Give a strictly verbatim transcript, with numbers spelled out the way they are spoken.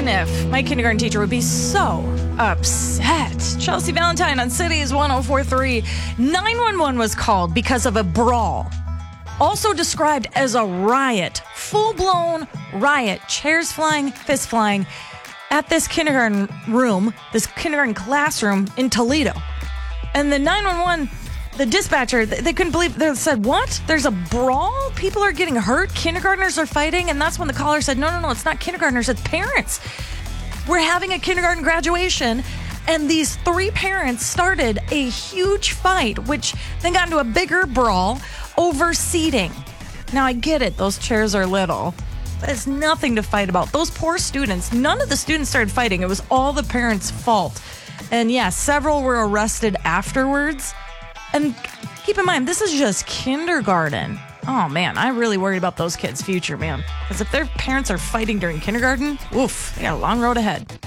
if my kindergarten teacher would be so upset. Chelsea Valentine on Cities one oh four point three. nine one one was called because of a brawl, also described as a riot, full-blown riot, chairs flying, fists flying, at this kindergarten room, this kindergarten classroom in Toledo. And the nine one one, the dispatcher, they couldn't believe, they said, what? There's a brawl? People are getting hurt? Kindergartners are fighting? And that's when the caller said, no, no, no, it's not kindergartners, it's parents. We're having a kindergarten graduation, and these three parents started a huge fight, which then got into a bigger brawl over seating. Now, I get it, those chairs are little. There's nothing to fight about. Those poor students, none of the students started fighting. It was all the parents' fault. And yeah, several were arrested afterwards. And keep in mind, this is just kindergarten. Oh, man, I'm really worried about those kids' future, man. Because if their parents are fighting during kindergarten, oof, they got a long road ahead.